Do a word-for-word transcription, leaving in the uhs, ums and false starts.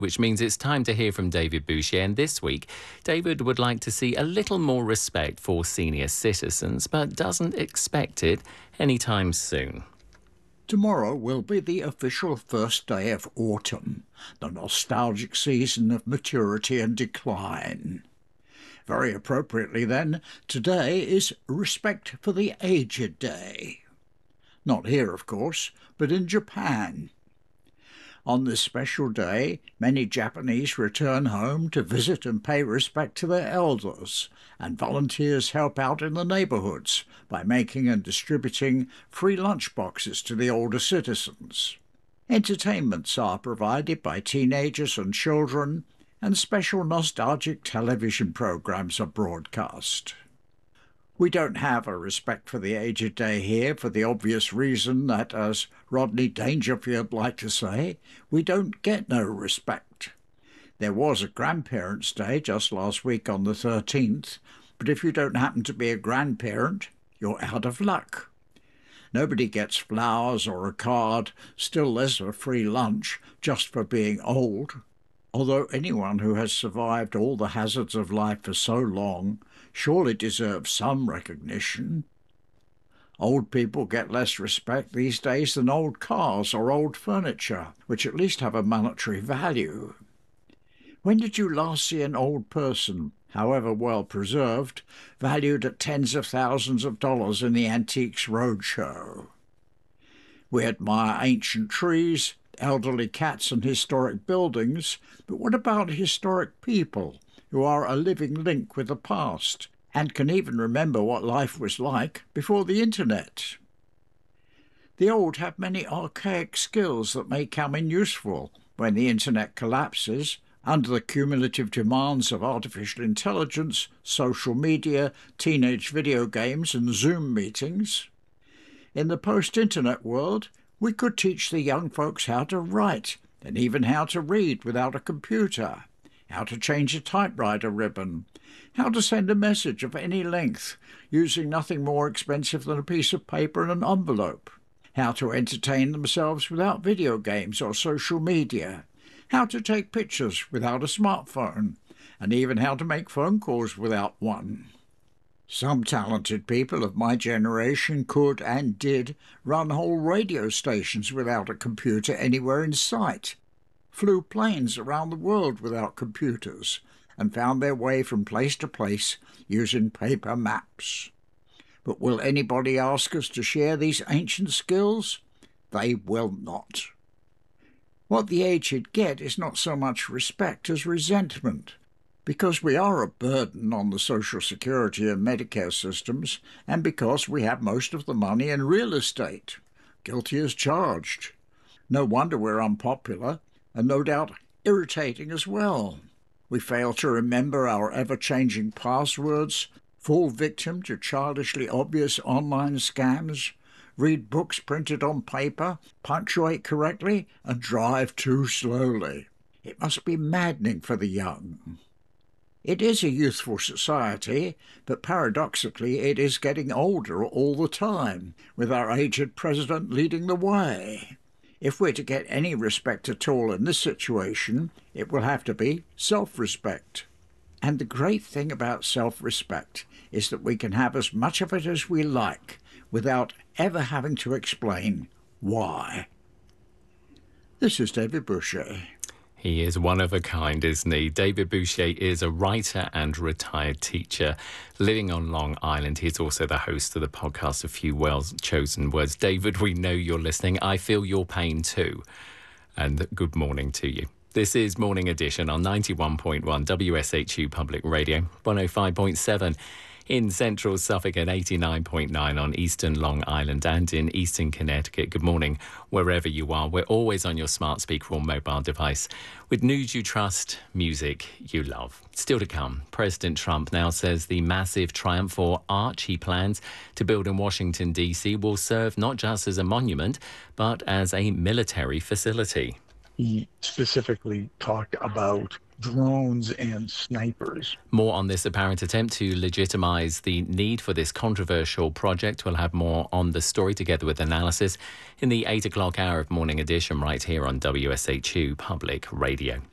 which means it's time to hear from David Boucher. And this week, David would like to see a little more respect for senior citizens, but doesn't expect it anytime soon. Tomorrow will be the official first day of autumn, the nostalgic season of maturity and decline. Very appropriately then, today is Respect for the Aged Day. Not here, of course, but in Japan. On this special day, many Japanese return home to visit and pay respect to their elders, and volunteers help out in the neighbourhoods by making and distributing free lunch boxes to the older citizens. Entertainments are provided by teenagers and children, and special nostalgic television programmes are broadcast. We don't have a Respect for the Aged Day here for the obvious reason that, as Rodney Dangerfield liked to say, we don't get no respect. There was a Grandparents' Day just last week on the thirteenth, but if you don't happen to be a grandparent, you're out of luck. Nobody gets flowers or a card, still less a free lunch, just for being old. Although anyone who has survived all the hazards of life for so long surely deserves some recognition. Old people get less respect these days than old cars or old furniture, which at least have a monetary value. When did you last see an old person, however well preserved, valued at tens of thousands of dollars in the Antiques Roadshow? We admire ancient trees, elderly cats and historic buildings, but what about historic people who are a living link with the past and can even remember what life was like before the internet? The old have many archaic skills that may come in useful when the internet collapses under the cumulative demands of artificial intelligence, social media, teenage video games and Zoom meetings. In the post-internet world, we could teach the young folks how to write and even how to read without a computer, how to change a typewriter ribbon, how to send a message of any length using nothing more expensive than a piece of paper and an envelope, how to entertain themselves without video games or social media, how to take pictures without a smartphone, and even how to make phone calls without one. Some talented people of my generation could and did run whole radio stations without a computer anywhere in sight, flew planes around the world without computers, and found their way from place to place using paper maps. But will anybody ask us to share these ancient skills? They will not. What the aged get is not so much respect as resentment, because we are a burden on the Social Security and Medicare systems, and because we have most of the money in real estate. Guilty as charged. No wonder we're unpopular, and no doubt irritating as well. We fail to remember our ever-changing passwords, fall victim to childishly obvious online scams, read books printed on paper, punctuate correctly, and drive too slowly. It must be maddening for the young. It is a youthful society, but paradoxically it is getting older all the time, with our aged president leading the way. If we're to get any respect at all in this situation, it will have to be self-respect. And the great thing about self-respect is that we can have as much of it as we like, without ever having to explain why. This is David Boucher. He is one of a kind, isn't he? David Boucher is a writer and retired teacher living on Long Island. He's also the host of the podcast, A Few Well-Chosen Words. David, we know you're listening. I feel your pain too. And good morning to you. This is Morning Edition on ninety-one point one W S H U Public Radio, one oh five point seven in central Suffolk and eighty-nine point nine on eastern Long Island and in eastern Connecticut. Good morning, wherever you are. We're always on your smart speaker or mobile device with news you trust, music you love. Still to come, President Trump now says the massive triumph for arch he plans to build in Washington, D C will serve not just as a monument, but as a military facility. He specifically talked about drones and snipers. More on this apparent attempt to legitimize the need for this controversial project. We'll have more on the story together with analysis in the eight o'clock hour of Morning Edition right here on W S H U Public Radio.